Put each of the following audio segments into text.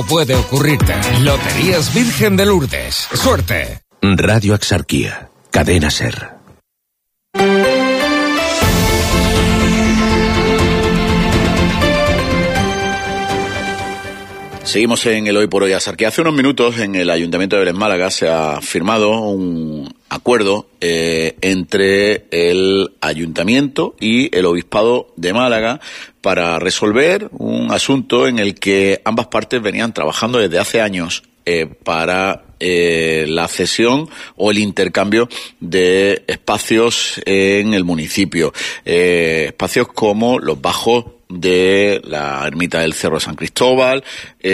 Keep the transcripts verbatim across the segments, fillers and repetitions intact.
Puede ocurrirte. Loterías Virgen de Lourdes. Suerte. Radio Axarquía. Cadena SER. Seguimos en el Hoy por Hoy Axarquía. Hace unos minutos en el Ayuntamiento de Vélez Málaga se ha firmado un acuerdo eh, entre el Ayuntamiento y el Obispado de Málaga para resolver un asunto en el que ambas partes venían trabajando desde hace años eh, para eh, la cesión o el intercambio de espacios en el municipio. Eh, espacios como los bajos de la ermita del Cerro de San Cristóbal,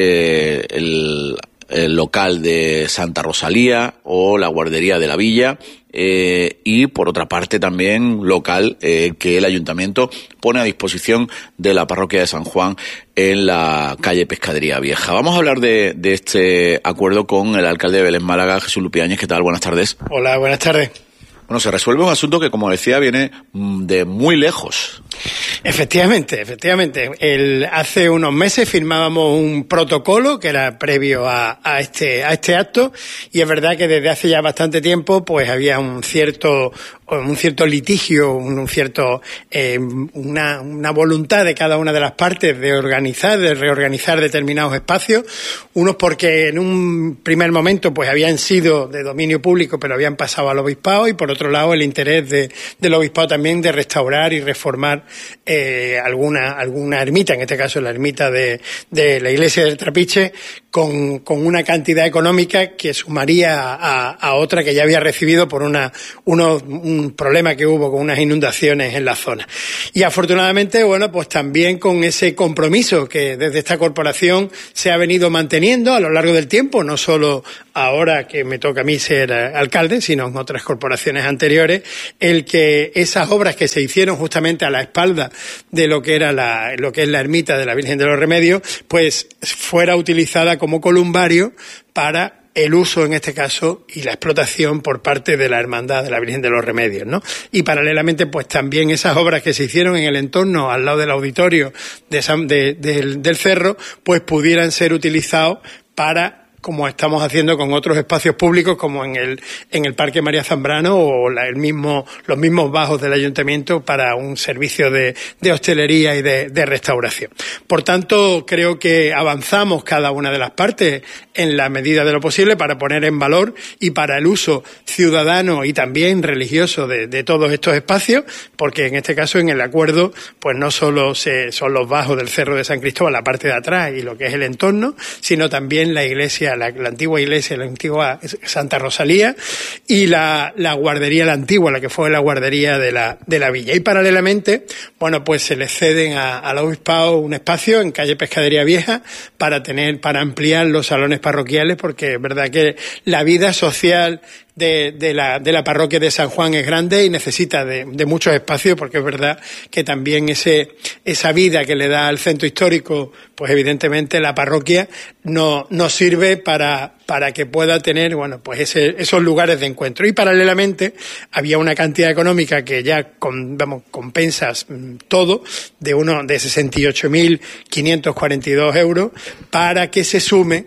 eh, el, el local de Santa Rosalía o la guardería de la Villa, eh, y por otra parte también local eh, que el Ayuntamiento pone a disposición de la parroquia de San Juan en la calle Pescadería Vieja. Vamos a hablar de, de este acuerdo con el alcalde de Vélez Málaga, Jesús Lupiáñez. ¿Qué tal? Buenas tardes. Hola, buenas tardes. Bueno, se resuelve un asunto que, como decía, viene de muy lejos. Efectivamente, efectivamente. El, hace unos meses firmábamos un protocolo que era previo a, a este a este acto, y es verdad que desde hace ya bastante tiempo pues había un cierto un cierto litigio, un cierto eh, una, una voluntad de cada una de las partes de organizar, de reorganizar determinados espacios, unos porque en un primer momento pues habían sido de dominio público pero habían pasado al obispado, y por otro lado el interés de, del obispado también de restaurar y reformar eh, alguna alguna ermita, en este caso la ermita de, de la iglesia del Trapiche, con, con una cantidad económica que sumaría a, a otra que ya había recibido por una uno, un problema que hubo con unas inundaciones en la zona. Y afortunadamente, bueno, pues también con ese compromiso que desde esta corporación se ha venido manteniendo a lo largo del tiempo, no solo ahora que me toca a mí ser alcalde, sino en otras corporaciones anteriores, el que esas obras que se hicieron justamente a la espalda de lo que era la, lo que es la ermita de la Virgen de los Remedios, pues fuera utilizada como columbario para el uso, en este caso, y la explotación por parte de la Hermandad de la Virgen de los Remedios, ¿no? Y paralelamente, pues también esas obras que se hicieron en el entorno, al lado del auditorio de San, de, de, del Cerro, pues pudieran ser utilizados para, como estamos haciendo con otros espacios públicos, como en el en el Parque María Zambrano o la, el mismo los mismos bajos del Ayuntamiento, para un servicio de, de hostelería y de, de restauración. Por tanto, creo que avanzamos cada una de las partes en la medida de lo posible para poner en valor y para el uso ciudadano y también religioso de, de todos estos espacios, porque en este caso en el acuerdo pues no solo se, son los bajos del Cerro de San Cristóbal, la parte de atrás y lo que es el entorno, sino también la iglesia La, la antigua iglesia, la antigua Santa Rosalía, y la, la guardería, la antigua, la que fue la guardería de la, de la villa. Y paralelamente, bueno, pues se le ceden a, al obispado un espacio en calle Pescadería Vieja para tener, para ampliar los salones parroquiales, porque es verdad que la vida social de, de la, de la parroquia de San Juan es grande y necesita de, de muchos espacios, porque es verdad que también ese, esa vida que le da al centro histórico, pues evidentemente la parroquia no, no sirve para, para que pueda tener, bueno, pues ese, esos lugares de encuentro. Y paralelamente había una cantidad económica que ya con, vamos, compensas todo, de uno, de sesenta y ocho mil quinientos cuarenta y dos euros, para que se sume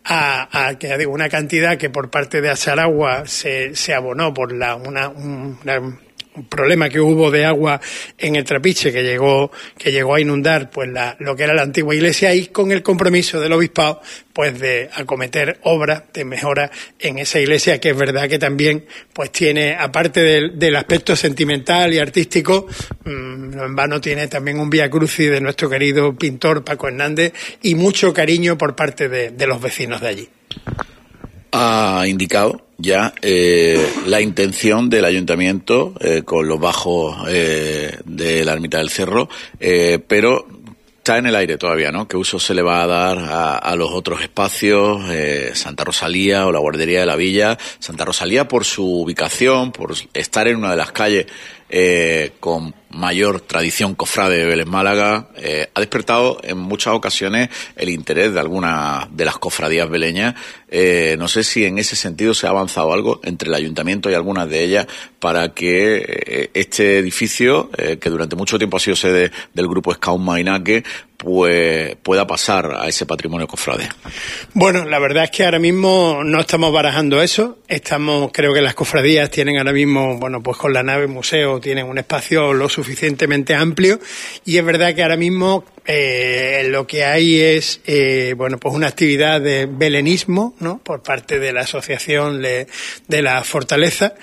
a, a que digo, una cantidad que por parte de Asaragua se, se abonó por la, una, una, un problema que hubo de agua en el Trapiche que llegó que llegó a inundar pues la, lo que era la antigua iglesia, y con el compromiso del obispado pues de acometer obras de mejora en esa iglesia, que es verdad que también pues tiene, aparte del, del aspecto sentimental y artístico, mmm, no en vano tiene también un vía crucis de nuestro querido pintor Paco Hernández y mucho cariño por parte de, de los vecinos de allí. Ha indicado ya eh, la intención del ayuntamiento eh, con los bajos eh, de la ermita del Cerro, eh, pero está en el aire todavía, ¿no? ¿Qué uso se le va a dar a, a los otros espacios, eh, Santa Rosalía o la guardería de la Villa? Santa Rosalía por su ubicación, por estar en una de las calles eh, con mayor tradición cofrade de Vélez Málaga, eh, ha despertado en muchas ocasiones el interés de algunas de las cofradías veleñas. Eh, no sé si en ese sentido se ha avanzado algo entre el ayuntamiento y algunas de ellas para que eh, este edificio, eh, que durante mucho tiempo ha sido sede del grupo Scout Mainaque, pues pueda pasar a ese patrimonio cofrade. Bueno, la verdad es que ahora mismo no estamos barajando eso. Estamos, creo que las cofradías tienen ahora mismo, bueno, pues con la nave museo tienen un espacio lo suficientemente amplio, y es verdad que ahora mismo eh, lo que hay es, eh, bueno, pues una actividad de belenismo, ¿no?, por parte de la asociación de, de la Fortaleza,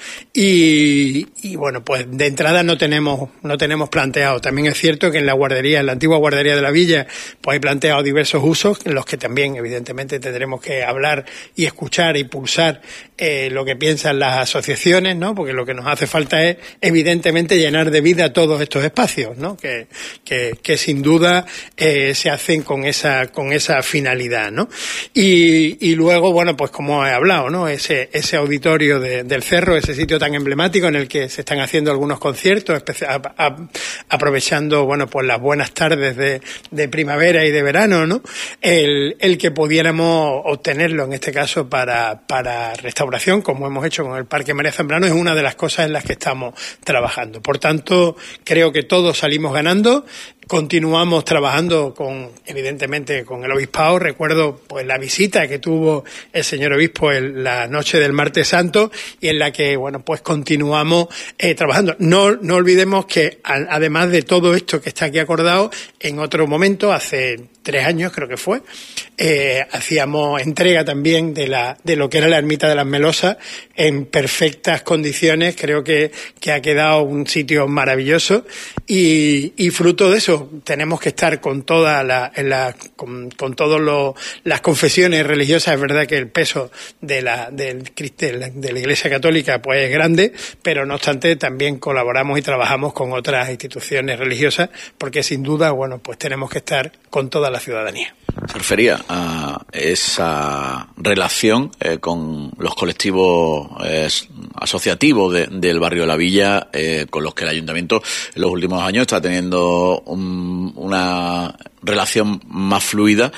y, y bueno, pues de entrada no tenemos, no tenemos planteado. También es cierto que en la guardería, en la antigua guardería de la villa, pues hay planteado diversos usos, en los que también evidentemente tendremos que hablar y escuchar y pulsar eh, lo que piensan las asociaciones, ¿no?, porque lo que nos hace falta es evidentemente llenar de vida todos estos espacios, ¿no?, que, que, que sin duda eh, se hacen con esa, con esa finalidad, ¿no? Y, y luego, bueno, pues como he hablado, ¿no?, ese, ese auditorio de, del Cerro, ese sitio tan emblemático en el que se están haciendo algunos conciertos, a, a, aprovechando, bueno, pues las buenas tardes de, de primavera y de verano, ¿no?, el, el que pudiéramos obtenerlo, en este caso, para, para restauración, como hemos hecho con el Parque María Zambrano, es una de las cosas en las que estamos trabajando. Por tanto, creo que todos salimos ganando. Continuamos trabajando con, evidentemente, con el obispado. Recuerdo, pues, la visita que tuvo el señor obispo en la noche del Martes Santo, y en la que, bueno, pues continuamos eh, trabajando. No, no olvidemos que, a, además de todo esto que está aquí acordado, en otro momento, hace tres años creo que fue, eh, hacíamos entrega también de la, de lo que era la ermita de las Melosas en perfectas condiciones. Creo que, que ha quedado un sitio maravilloso, y, y fruto de eso tenemos que estar con toda la, en la con, con todas las confesiones religiosas. Es verdad que el peso de la, del, de la, de la Iglesia Católica pues es grande, pero no obstante también colaboramos y trabajamos con otras instituciones religiosas, porque sin duda, bueno, pues tenemos que estar con toda la ciudadanía. Se refería a esa relación eh, con los colectivos eh, asociativos de, del barrio de la Villa, eh, con los que el ayuntamiento en los últimos años está teniendo un, una relación más fluida.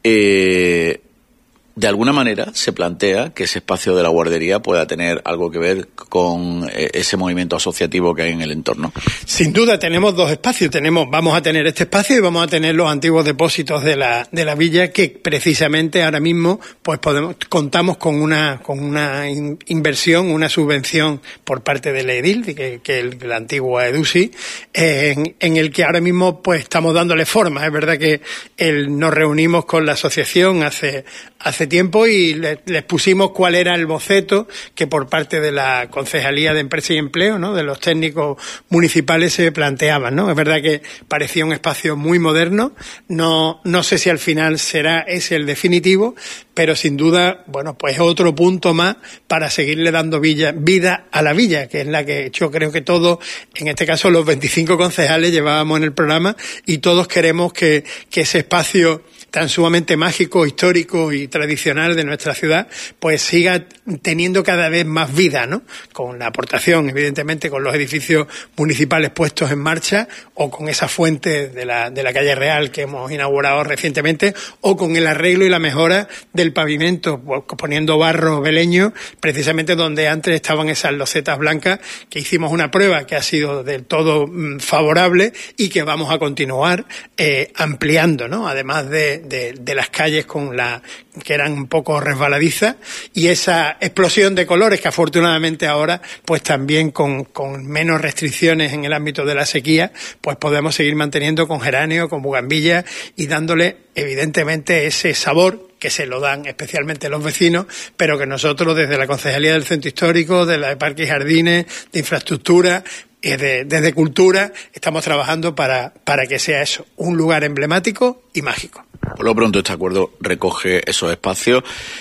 Eh, de alguna manera se plantea que ese espacio de la guardería pueda tener algo que ver con ese movimiento asociativo que hay en el entorno. Sin duda tenemos dos espacios. Tenemos, vamos a tener este espacio y vamos a tener los antiguos depósitos de la de la villa, que precisamente ahora mismo pues podemos contamos con una con una in, inversión, una subvención por parte del Edil, que, que el, la antigua EDUSI, eh, en, en el que ahora mismo pues estamos dándole forma. Es verdad que el, nos reunimos con la asociación hace hace tiempo y le, les pusimos cuál era el boceto que por parte de la Concejalía de Empresa y Empleo, ¿no?, de los técnicos municipales se planteaban, ¿no? Es verdad que parecía un espacio muy moderno. No, no sé si al final será ese el definitivo, pero sin duda, bueno, pues otro punto más para seguirle dando villa, vida a la villa, que es la que yo creo que todos, en este caso los veinticinco concejales, llevábamos en el programa, y todos queremos que, que ese espacio tan sumamente mágico, histórico y tradicional de nuestra ciudad, pues siga teniendo cada vez más vida, ¿no? Con la aportación, evidentemente, con los edificios municipales puestos en marcha, o con esa fuente de la, de la calle Real que hemos inaugurado recientemente, o con el arreglo y la mejora del pavimento, poniendo barro beleño, precisamente donde antes estaban esas losetas blancas, que hicimos una prueba que ha sido del todo mm, favorable, y que vamos a continuar eh, ampliando, ¿no? Además de De, de las calles con la que eran un poco resbaladizas, y esa explosión de colores que afortunadamente ahora pues también con, con menos restricciones en el ámbito de la sequía pues podemos seguir manteniendo con geranio, con bugambilla, y dándole evidentemente ese sabor que se lo dan especialmente los vecinos, pero que nosotros desde la Concejalía del Centro Histórico, de la de Parques y Jardines, de Infraestructura, desde, desde Cultura, estamos trabajando para, para que sea eso, un lugar emblemático y mágico. Por lo pronto este acuerdo recoge esos espacios.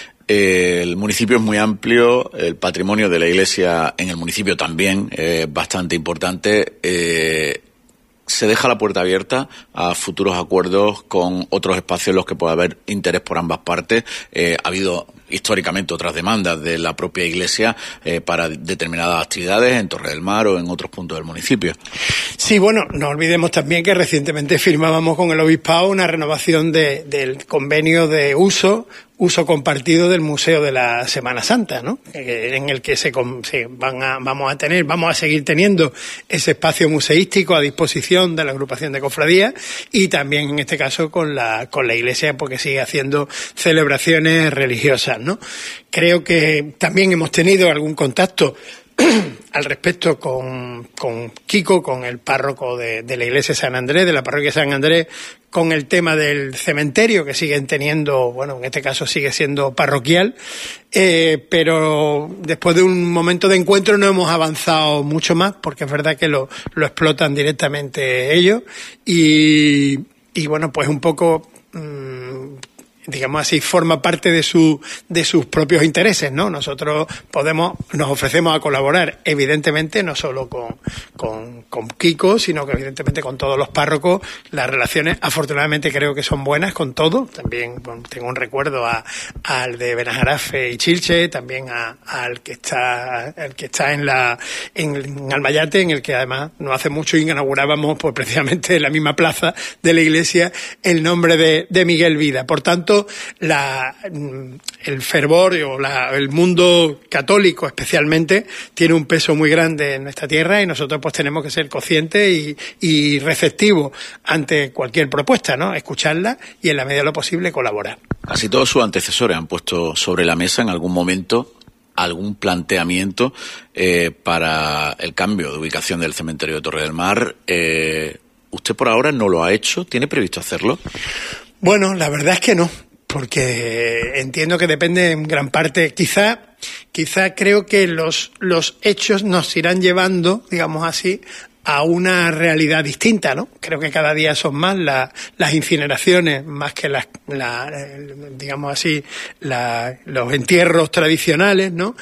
Eh, el municipio es muy amplio, el patrimonio de la Iglesia en el municipio también es bastante importante. Eh, se deja la puerta abierta a futuros acuerdos con otros espacios en los que pueda haber interés por ambas partes. Eh, ha habido históricamente otras demandas de la propia Iglesia eh, para determinadas actividades en Torre del Mar o en otros puntos del municipio. Sí, bueno, no olvidemos también que recientemente firmábamos con el Obispado una renovación de, del convenio de uso uso compartido del Museo de la Semana Santa, ¿no? En el que se, se van a, vamos a tener, vamos a seguir teniendo ese espacio museístico a disposición de la agrupación de cofradías y también en este caso con la, con la iglesia, porque sigue haciendo celebraciones religiosas, ¿no? Creo que también hemos tenido algún contacto al respecto con, con Kiko, con el párroco de, de la iglesia de San Andrés, de la parroquia de San Andrés, con el tema del cementerio, que siguen teniendo, bueno, en este caso sigue siendo parroquial, eh, pero después de un momento de encuentro no hemos avanzado mucho más, porque es verdad que lo, lo explotan directamente ellos, y, y bueno, pues un poco... Mmm, digamos así, forma parte de su de sus propios intereses, ¿no? Nosotros podemos, nos ofrecemos a colaborar, evidentemente, no solo con, con, con Kiko, sino que evidentemente con todos los párrocos. Las relaciones, afortunadamente, creo que son buenas con todos. También, bueno, tengo un recuerdo a, al de Benajarafe y Chilche, también a, al que está, el que está en la, en, en Almayate, en el que además no hace mucho inaugurábamos, pues precisamente en la misma plaza de la iglesia, el nombre de, de Miguel Vida. Por tanto, La, el fervor o la, el mundo católico especialmente tiene un peso muy grande en nuestra tierra y nosotros pues tenemos que ser conscientes y, y receptivos ante cualquier propuesta, ¿no? Escucharla y en la medida de lo posible colaborar. Casi todos sus antecesores han puesto sobre la mesa en algún momento algún planteamiento eh, para el cambio de ubicación del cementerio de Torre del Mar. Eh, ¿Usted por ahora no lo ha hecho? ¿Tiene previsto hacerlo? Bueno, la verdad es que no, porque entiendo que depende en gran parte, quizá, quizá creo que los, los hechos nos irán llevando, digamos así, a una realidad distinta, ¿no? Creo que cada día son más la, las incineraciones, más que las, la, digamos así, la, los entierros tradicionales, ¿no?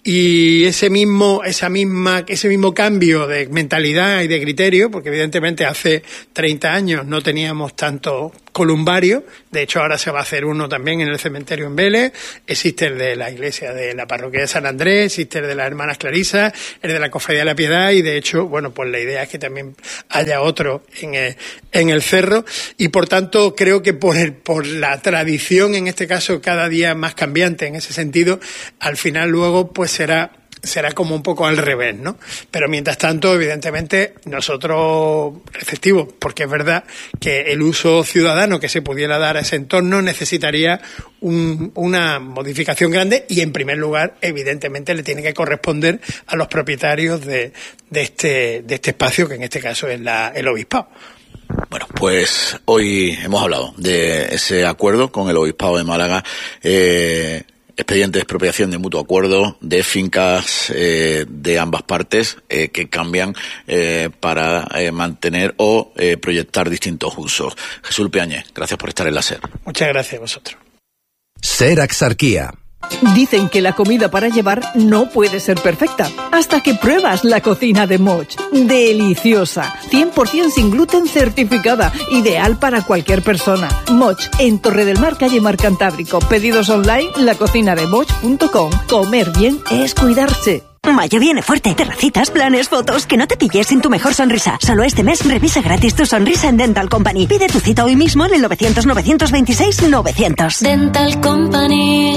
Y ese mismo, esa misma, ese mismo cambio de mentalidad y de criterio, porque evidentemente hace treinta años no teníamos tanto columbario, de hecho ahora se va a hacer uno también en el cementerio en Vélez, existe el de la iglesia de la parroquia de San Andrés, existe el de las hermanas Clarisas, el de la cofradía de la Piedad y de hecho, bueno, pues la idea es que también haya otro en el, en el cerro y por tanto creo que por el, por la tradición en este caso cada día más cambiante en ese sentido, al final luego pues será será como un poco al revés, ¿no? Pero mientras tanto, evidentemente, nosotros receptivos, porque es verdad que el uso ciudadano que se pudiera dar a ese entorno necesitaría un, una modificación grande y, en primer lugar, evidentemente, le tiene que corresponder a los propietarios de, de, este, de este espacio, que en este caso es la, el obispado. Bueno, pues hoy hemos hablado de ese acuerdo con el Obispado de Málaga, eh, expediente de expropiación de mutuo acuerdo de fincas eh, de ambas partes eh, que cambian eh, para eh, mantener o eh, proyectar distintos usos. Jesús Peañez, gracias por estar en la SER. Muchas gracias a vosotros. SER Axarquía. Dicen que la comida para llevar no puede ser perfecta hasta que pruebas la cocina de Moch. Deliciosa, cien por ciento sin gluten certificada, ideal para cualquier persona. Moch, en Torre del Mar, calle Mar Cantábrico. Pedidos online, la cocina de moch punto com. Comer bien es cuidarse. Mayo viene fuerte. Terracitas, planes, fotos. Que no te pilles sin tu mejor sonrisa. Solo este mes revisa gratis tu sonrisa en Dental Company. Pide tu cita hoy mismo en el novecientos, novecientos veintiséis, novecientos. Dental Company,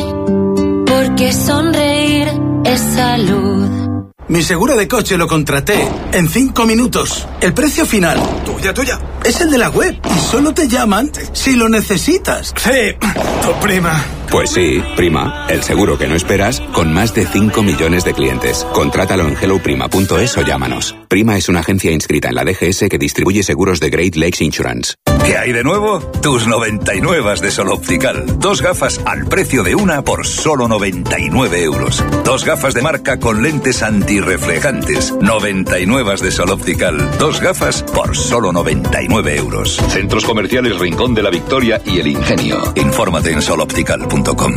porque sonreír es salud. Mi seguro de coche lo contraté en cinco minutos. El precio final, tuya, tuya, es el de la web. Y solo te llaman si lo necesitas. Sí, tu prima. Pues sí, Prima, el seguro que no esperas, con más de cinco millones de clientes. Contrátalo en hello prima punto es o llámanos. Prima es una agencia inscrita en la D G S que distribuye seguros de Great Lakes Insurance. ¿Qué hay de nuevo? Tus noventa y nueve de Sol Optical. Dos gafas al precio de una por solo noventa y nueve euros. Dos gafas de marca con lentes antirreflejantes. noventa y nueve de Sol Optical. Dos gafas por solo noventa y nueve euros. Centros comerciales Rincón de la Victoria y El Ingenio. Infórmate en sol optical punto com.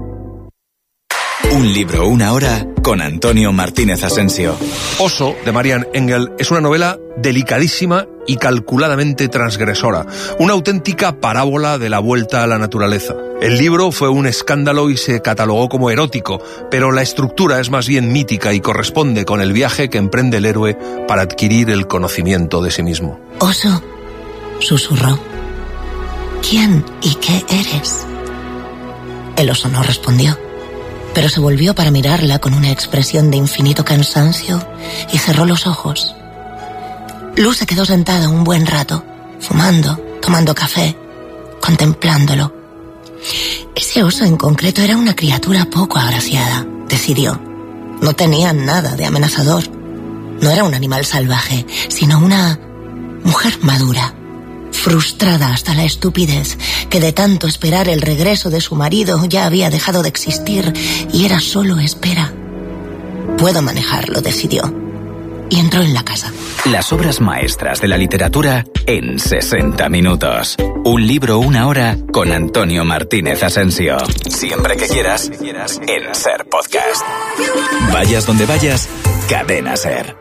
Un libro, una hora, con Antonio Martínez Asensio. Oso, de Marian Engel, es una novela delicadísima y calculadamente transgresora. Una auténtica parábola de la vuelta a la naturaleza. El libro fue un escándalo y se catalogó como erótico, pero la estructura es más bien mítica y corresponde con el viaje que emprende el héroe para adquirir el conocimiento de sí mismo. Oso, susurró. ¿Quién y qué eres? El oso no respondió, pero se volvió para mirarla con una expresión de infinito cansancio y cerró los ojos. Luz se quedó sentada un buen rato, fumando, tomando café, contemplándolo. Ese oso en concreto era una criatura poco agraciada, decidió. No tenía nada de amenazador. No era un animal salvaje, sino una mujer madura, frustrada hasta la estupidez, que de tanto esperar el regreso de su marido ya había dejado de existir y era solo espera. Puedo manejarlo, decidió. Y entró en la casa. Las obras maestras de la literatura en sesenta minutos. Un libro, una hora con Antonio Martínez Asensio. Siempre que quieras, en Ser Podcast. Vayas donde vayas, Cadena Ser.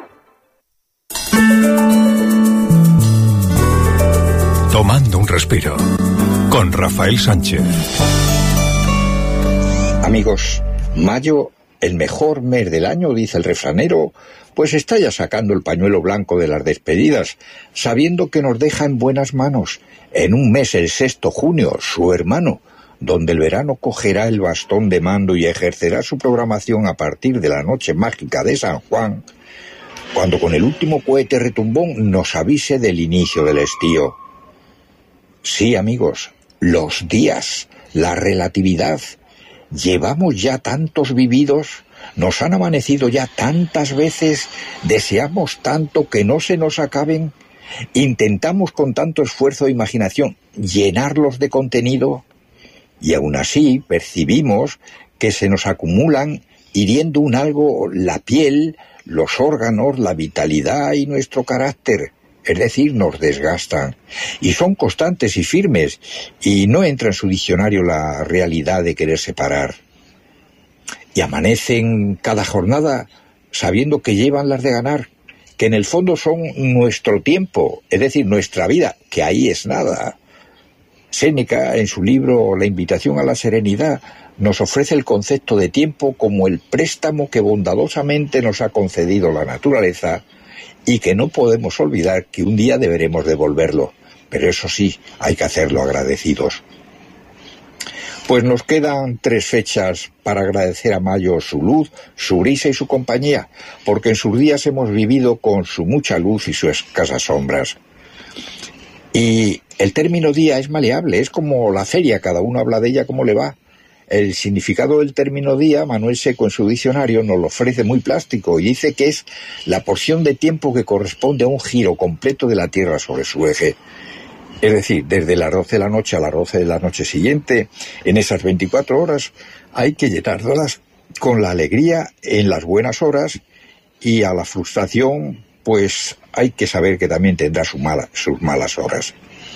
Tomando un respiro con Rafael Sánchez. Amigos, mayo, el mejor mes del año, dice el refranero, pues está ya sacando el pañuelo blanco de las despedidas, sabiendo que nos deja en buenas manos. En un mes, el sexto junio, su hermano, donde el verano cogerá el bastón de mando y ejercerá su programación a partir de la noche mágica de San Juan, cuando con el último cohete retumbón nos avise del inicio del estío. Sí, amigos, los días, la relatividad. Llevamos ya tantos vividos, nos han amanecido ya tantas veces, deseamos tanto que no se nos acaben, intentamos con tanto esfuerzo e imaginación llenarlos de contenido, y aún así percibimos que se nos acumulan, hiriendo un algo la piel, los órganos, la vitalidad y nuestro carácter. Es decir, nos desgastan, y son constantes y firmes, y no entra en su diccionario la realidad de querer separar. Y amanecen cada jornada sabiendo que llevan las de ganar, que en el fondo son nuestro tiempo, es decir, nuestra vida, que ahí es nada. Séneca, en su libro La invitación a la serenidad, nos ofrece el concepto de tiempo como el préstamo que bondadosamente nos ha concedido la naturaleza, y que no podemos olvidar que un día deberemos devolverlo, pero eso sí, hay que hacerlo agradecidos. Pues nos quedan tres fechas para agradecer a Mayo su luz, su brisa y su compañía, porque en sus días hemos vivido con su mucha luz y sus escasas sombras. Y el término día es maleable, es como la feria, cada uno habla de ella como le va. El significado del término día, Manuel Seco en su diccionario nos lo ofrece muy plástico y dice que es la porción de tiempo que corresponde a un giro completo de la Tierra sobre su eje. Es decir, desde las doce de la noche a las doce de la noche siguiente, en esas veinticuatro horas, hay que llenarlas con la alegría en las buenas horas, y a la frustración, pues hay que saber que también tendrá su mala, sus malas horas.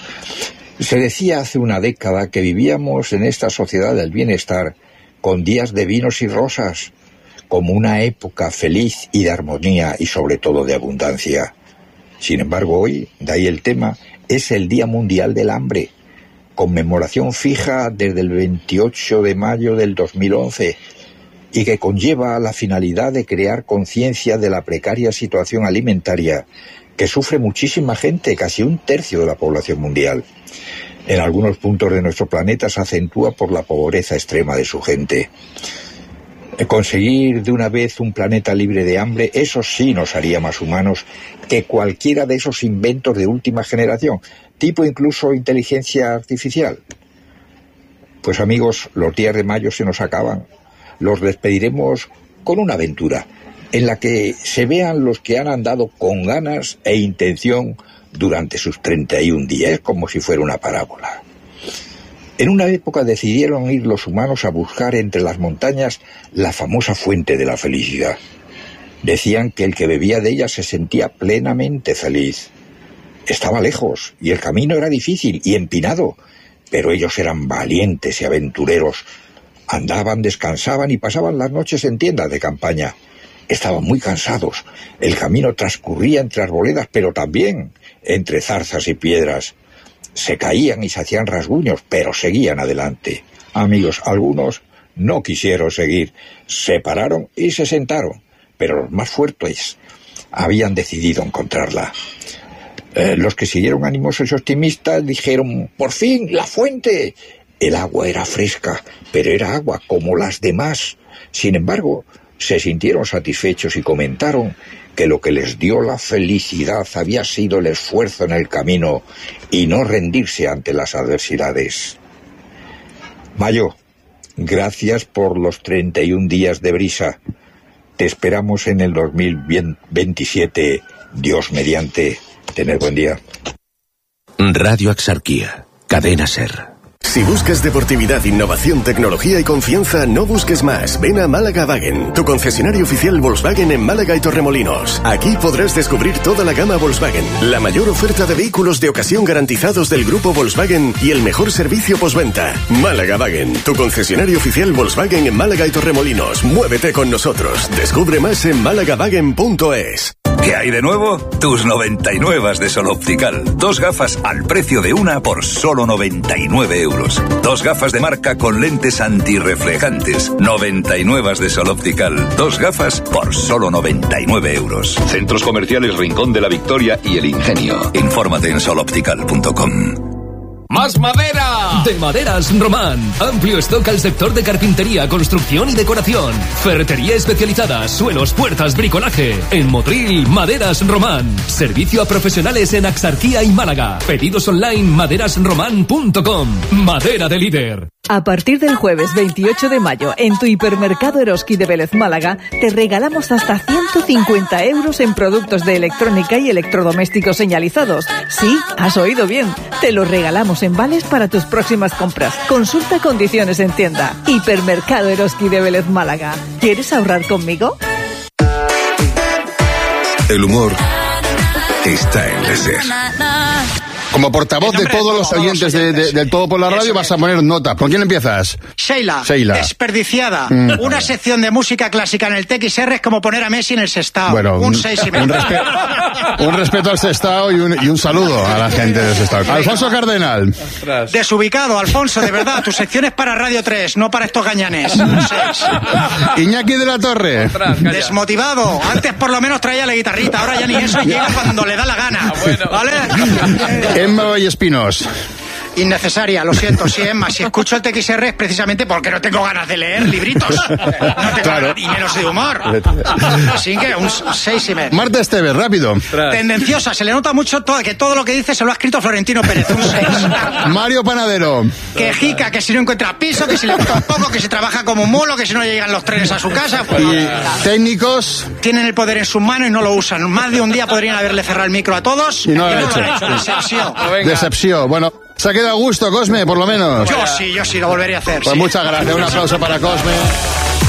Se decía hace una década que vivíamos en esta sociedad del bienestar con días de vinos y rosas, como una época feliz y de armonía y sobre todo de abundancia. Sin embargo, hoy, de ahí el tema, es el Día Mundial del Hambre, conmemoración fija desde el veintiocho de mayo del dos mil once, y que conlleva la finalidad de crear conciencia de la precaria situación alimentaria que sufre muchísima gente, casi un tercio de la población mundial. En algunos puntos de nuestro planeta se acentúa por la pobreza extrema de su gente. Conseguir de una vez un planeta libre de hambre, eso sí nos haría más humanos que cualquiera de esos inventos de última generación, tipo incluso inteligencia artificial. Pues amigos, los días de mayo se nos acaban. Los despediremos con una aventura en la que se vean los que han andado con ganas e intención durante sus treinta y un días, como si fuera una parábola. En una época decidieron ir los humanos a buscar entre las montañas la famosa fuente de la felicidad. Decían que el que bebía de ella se sentía plenamente feliz. Estaba lejos y el camino era difícil y empinado, pero ellos eran valientes y aventureros. Andaban, descansaban y pasaban las noches en tiendas de campaña. Estaban muy cansados. El camino transcurría entre arboledas, pero también entre zarzas y piedras. Se caían y se hacían rasguños, pero seguían adelante. Amigos, algunos no quisieron seguir. Se pararon y se sentaron, pero los más fuertes habían decidido encontrarla. Eh, los que siguieron animosos y optimistas dijeron: «¡Por fin, la fuente!». El agua era fresca, pero era agua como las demás. Sin embargo, se sintieron satisfechos y comentaron que lo que les dio la felicidad había sido el esfuerzo en el camino y no rendirse ante las adversidades. Mayo, gracias por los treinta y un días de brisa. Te esperamos en el dos mil veintisiete, Dios mediante. Tened buen día. Radio Axarquía, Cadena SER. Si buscas deportividad, innovación, tecnología y confianza, no busques más. Ven a Málaga Wagen, tu concesionario oficial Volkswagen en Málaga y Torremolinos. Aquí podrás descubrir toda la gama Volkswagen, la mayor oferta de vehículos de ocasión garantizados del grupo Volkswagen y el mejor servicio postventa. Málaga Wagen, tu concesionario oficial Volkswagen en Málaga y Torremolinos. Muévete con nosotros. Descubre más en málaga wagen punto es. ¿Qué hay de nuevo? Tus noventa y nueve de Sol Optical. Dos gafas al precio de una por solo noventa y nueve euros. Dos gafas de marca con lentes antirreflejantes. noventa y nueve de Sol Optical. Dos gafas por solo noventa y nueve euros. Centros Comerciales Rincón de la Victoria y El Ingenio. Infórmate en sol optical punto com. ¡Más madera! De Maderas Román. Amplio stock al sector de carpintería, construcción y decoración. Ferretería especializada, suelos, puertas, bricolaje. En Motril, Maderas Román. Servicio a profesionales en Axarquía y Málaga. Pedidos online maderas román punto com. Madera de líder. A partir del jueves veintiocho de mayo, en tu hipermercado Eroski de Vélez Málaga, te regalamos hasta ciento cincuenta euros en productos de electrónica y electrodomésticos señalizados. Sí, has oído bien. Te los regalamos en vales para tus próximas compras. Consulta condiciones en tienda. Hipermercado Eroski de Vélez Málaga. ¿Quieres ahorrar conmigo? El humor está en la SER. Como portavoz de todos los oyentes de, de, del Todo por la Radio, vas a poner nota. ¿Con quién empiezas? Sheila. Sheila. Desperdiciada. Mm. Una sección de música clásica en el T X R es como poner a Messi en el Sestao. Bueno, un seis y medio. Un, respe- un respeto al Sestao y un, y un saludo a la gente del Sestao. Alfonso Cardenal. Desubicado, Alfonso, de verdad. Tu sección es para Radio tres, no para estos gañanes. Un seis. Iñaki de la Torre. Desmotivado. Antes por lo menos traía la guitarrita, ahora ya ni eso, llega cuando le da la gana. ¿Vale? Emma Vallespinos. Innecesaria, lo siento, sí, Emma. Si escucho el T X R es precisamente porque no tengo ganas de leer libritos. No tengo Claro. ganas, y menos de humor. Así que un seis y medio. Marta Esteves, rápido. Tendenciosa, se le nota mucho todo, que todo lo que dice se lo ha escrito Florentino Pérez, un seis. Mario Panadero. Quejica, que si no encuentra piso, que si le gusta un poco, que si trabaja como un mulo, que si no llegan los trenes a su casa. Pues, Y técnicos. tienen el poder en sus manos y no lo usan. Más de un día podrían haberle cerrado el micro a todos Y no lo han lo hecho. han hecho. Decepción. Decepción. Bueno, se ha quedado a gusto, Cosme, por lo menos. Yo sí, yo sí, lo volvería a hacer. Pues sí. muchas gracias. Un aplauso para Cosme.